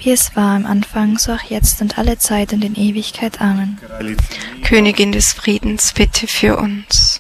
wie es war im Anfang, so auch jetzt und alle Zeit und in Ewigkeit. Amen. Königin des Friedens, bitte für uns.